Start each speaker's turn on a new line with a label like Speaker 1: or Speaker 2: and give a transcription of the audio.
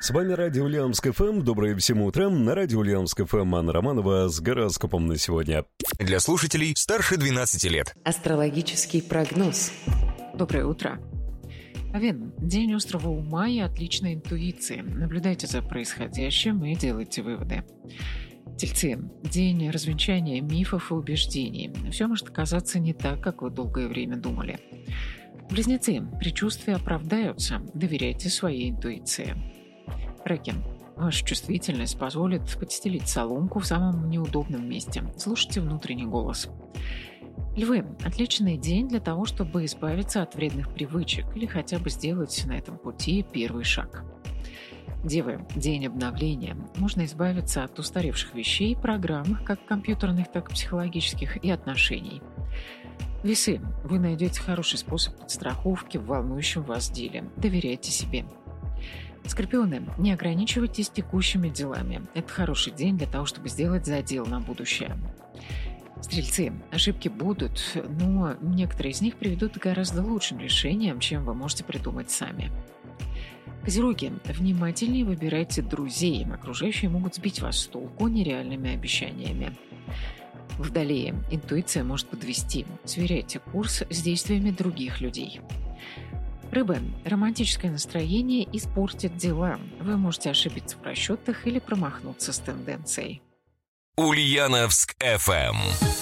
Speaker 1: С вами Радио Ульяновск ФМ. Доброе всем утро. На Радио Ульяновск ФМ Анна Романова с гороскопом на сегодня.
Speaker 2: Для слушателей старше 12 лет.
Speaker 3: Астрологический прогноз.
Speaker 4: Доброе утро. Овен. День острого ума и отличной интуиции. Наблюдайте за происходящим и делайте выводы. Тельцы. День развенчания мифов и убеждений. Все может оказаться не так, как вы долгое время думали. Близнецы. Предчувствия оправдаются. Доверяйте своей интуиции. Раки. Ваша чувствительность позволит подстелить соломку в самом неудобном месте. Слушайте внутренний голос. Львы. Отличный день для того, чтобы избавиться от вредных привычек или хотя бы сделать на этом пути первый шаг. Девы. День обновления. Можно избавиться от устаревших вещей и программ, как компьютерных, так и психологических, и отношений. Весы. Вы найдете хороший способ подстраховки в волнующем вас деле. Доверяйте себе. Скорпионы. Не ограничивайтесь текущими делами. Это хороший день для того, чтобы сделать задел на будущее. Стрельцы. Ошибки будут, но некоторые из них приведут к гораздо лучшим решениям, чем вы можете придумать сами. Козероги. Внимательнее выбирайте друзей. Окружающие могут сбить вас с толку нереальными обещаниями. Водолеи. Интуиция может подвести. Сверяйте курс с действиями других людей. Рыбы. Романтическое настроение испортит дела. Вы можете ошибиться в расчетах или промахнуться с тенденцией.
Speaker 2: Ульяновск ФМ.